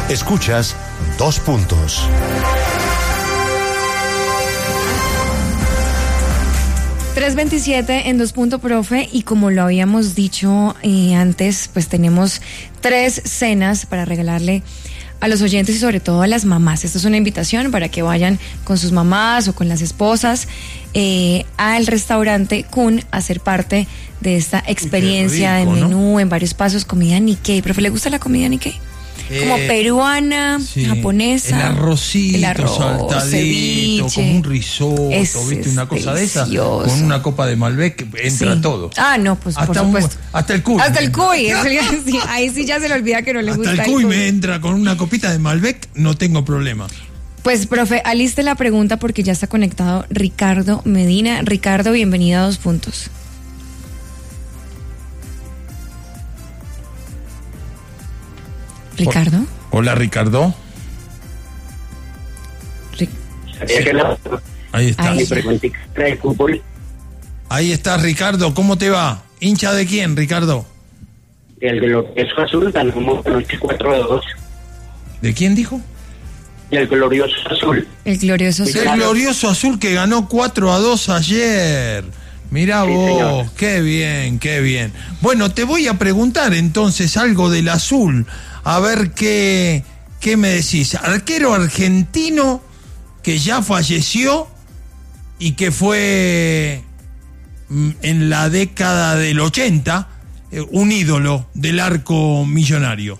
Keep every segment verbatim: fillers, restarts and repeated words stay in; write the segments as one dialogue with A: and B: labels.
A: Escuchas Dos Puntos.
B: tres veintisiete en Dos Puntos, profe, y como lo habíamos dicho eh, antes, pues tenemos tres cenas para regalarle a los oyentes y sobre todo a las mamás. Esta es una invitación para que vayan con sus mamás o con las esposas eh, al restaurante Kun a ser parte de esta experiencia rico, de menú, ¿no? En varios pasos, comida Nikkei. Profe, ¿le gusta la comida Nikkei? Eh, como peruana, sí, japonesa.
C: El arrocito,
B: el arroz,
C: saltadito,
B: ceviche,
C: como un risotto,
B: es,
C: ¿viste? Una cosa
B: delicioso.
C: de esa, con una copa de Malbec, entra sí. todo.
B: Ah, no, pues
C: hasta
B: por supuesto.
C: Un, hasta el cuy.
B: Hasta el cuy, sí, ahí sí ya se le olvida que no le
C: hasta
B: gusta
C: el cuy. Hasta el cuy me entra con una copita de Malbec, no tengo problema.
B: Pues, profe, aliste la pregunta porque ya está conectado Ricardo Medina. Ricardo, bienvenido a Dos Puntos. Ricardo.
C: Hola, Ricardo.
B: Ric-
C: Ahí está.
B: Ahí.
C: Ahí está, Ricardo. ¿Cómo te va? ¿Hincha de quién, Ricardo?
D: Del glorioso azul, ganamos anoche cuatro a dos.
C: ¿De quién dijo?
D: Del glorioso azul.
B: El glorioso azul.
C: El glorioso azul que ganó cuatro a dos ayer. Mirá sí, vos, señor. Qué bien, qué bien. Bueno, te voy a preguntar entonces algo del azul. A ver qué, qué me decís. Arquero argentino que ya falleció y que fue en la década del ochenta un ídolo del arco millonario.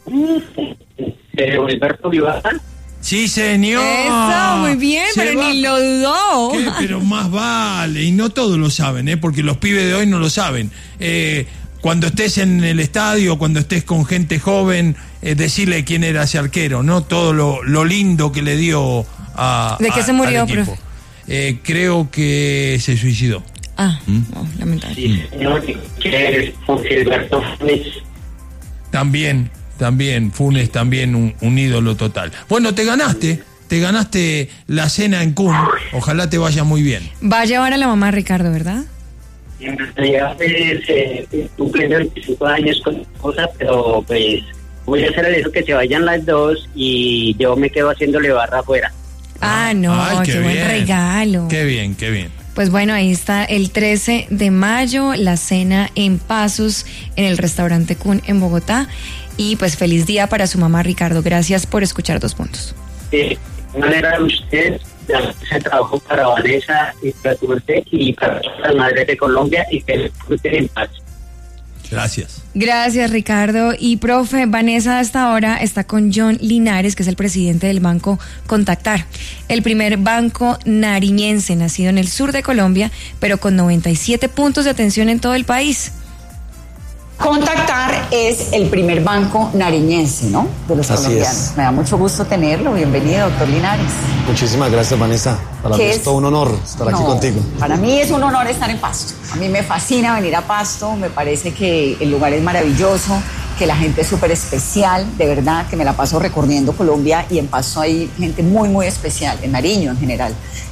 D: ¿De Alberto Vivaza?
C: Sí, señor.
B: Eso, muy bien, Se pero va. Ni lo dudó.
C: ¿Qué? Pero más vale, y no todos lo saben, ¿eh? Porque los pibes de hoy no lo saben. Eh, cuando estés en el estadio, cuando estés con gente joven, eh, decirle quién era ese arquero, ¿no? Todo lo, lo lindo que le dio a
B: ¿De qué
C: a,
B: se murió,
C: profe? Eh, creo que se suicidó.
B: Ah, ¿Mm? No, lamentable.
D: Sí, señor, que Alberto Funes.
C: También. También, Funes, también un, un ídolo total. Bueno, te ganaste, te ganaste la cena en Kun. Ojalá te vaya muy bien.
B: Va a llevar a la mamá, Ricardo, ¿verdad?
D: En realidad, pues, eh, cumpliendo veinticinco años con mi esposa, pero pues voy a hacer eso que se vayan las dos y yo me quedo haciéndole barra afuera.
B: Ah, no,
C: Ay, qué,
B: qué
C: bien.
B: buen regalo.
C: Qué bien, qué bien.
B: Pues bueno, ahí está el trece de mayo, la cena en Pasos en el restaurante Kun en Bogotá. Y pues feliz día para su mamá, Ricardo. Gracias por escuchar Dos Puntos.
D: De manera de usted, se trabajó para Vanessa y para Turte y para todas las madres de Colombia y que disfruten en paz.
C: Gracias.
B: Gracias, Ricardo. Y profe, Vanessa hasta ahora está con John Linares, que es el presidente del banco Contactar, el primer banco nariñense nacido en el sur de Colombia, pero con noventa y siete puntos de atención en todo el país.
E: Contactar es el primer banco nariñense, ¿no? De los
F: Así
E: colombianos.
F: Es.
E: Me da mucho gusto tenerlo. Bienvenido, doctor Linares.
F: Muchísimas gracias, Vanessa. Para mí es, es todo un honor estar no, aquí contigo.
E: Para mí es un honor estar en Pasto. A mí me fascina venir a Pasto. Me parece que el lugar es maravilloso, que la gente es súper especial. De verdad, que me la paso recorriendo Colombia y en Pasto hay gente muy, muy especial, en Nariño en general.